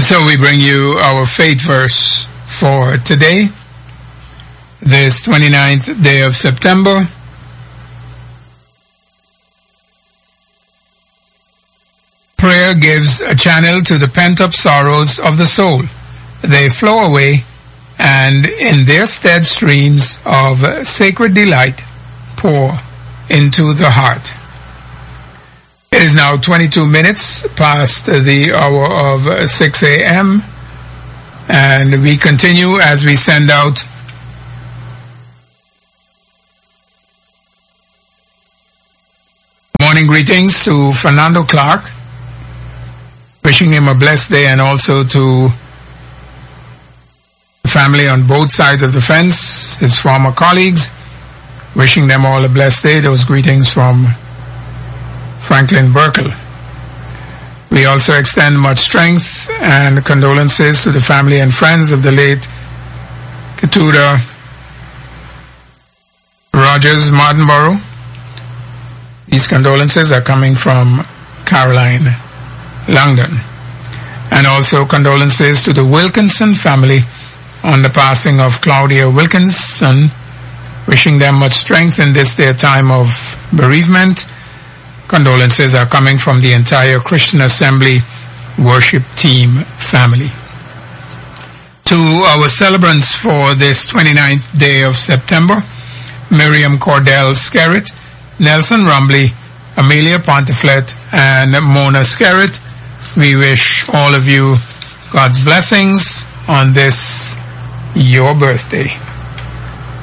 So we bring you our faith verse for today, this 29th day of September. Prayer gives a channel to the pent-up sorrows of the soul. They flow away, and in their stead streams of sacred delight pour into the heart. It is now 22 minutes past the hour of 6 a.m. and we continue as we send out morning greetings to Fernando Clark, wishing him a blessed day, and also to the family on both sides of the fence, his former colleagues, wishing them all a blessed day. Those greetings from Franklin Burkle. We also extend much strength and condolences to the family and friends of the late Keturah Rogers Martinborough. These condolences are coming from Caroline Langdon. And also condolences to the Wilkinson family on the passing of Claudia Wilkinson, wishing them much strength in this their time of bereavement. Condolences are coming from the entire Christian Assembly worship team family. To our celebrants for this 29th day of September, Miriam Cordell Skerritt, Nelson Rumbley, Amelia Pontiflet, and Mona Skerritt, we wish all of you God's blessings on this, your birthday.